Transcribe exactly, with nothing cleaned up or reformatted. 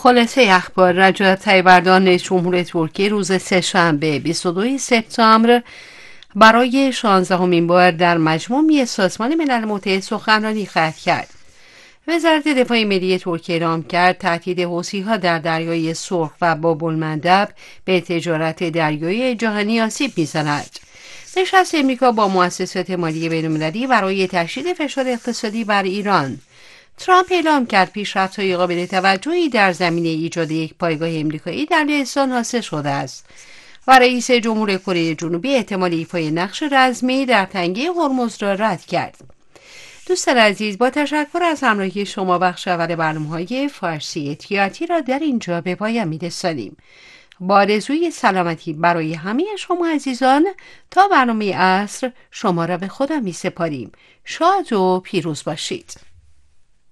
خلاصه اخبار. رجب طیب اردوغان رئیس جمهور ترکیه روز سه‌شنبه بیست و دوم سپتامبر برای شانزدهمین بار در مجمع سازمان ملل متحد سخنرانی خواهد کرد. وزارت دفاع ملی ترکیه اعلام کرد تهدید حوثی‌ها در دریای سرخ و باب المندب به تجارت دریایی جهانی آسیب می‌زند. نشست امریکا با مؤسسات مالی بین‌المللی برای تشدید فشار اقتصادی بر ایران. ترامپ اعلام کرد پیشرفت‌های قابل توجهی در زمینه ایجاد یک پایگاه آمریکایی در لهستان حاصل شده است و رئیس جمهور کره جنوبی احتمال ایفای نقش رزمی در تنگه هرمز را رد کرد. دوستان عزیز، با تشکر از همراهی شما بخش اول برنامه‌های فارسی تیاتی را در اینجا به پایان می‌رسانیم. با آرزوی سلامتی برای همه شما عزیزان تا برنامه عصر شما را به خدا می‌سپاریم. شاد و پیروز باشید.